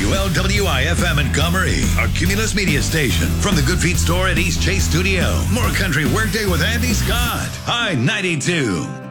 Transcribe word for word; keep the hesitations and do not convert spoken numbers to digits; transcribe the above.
W L W I F M Montgomery, our Cumulus media station. From the Good Feet store at East Chase Studio. More Country Workday with Andy Scott. High ninety-two.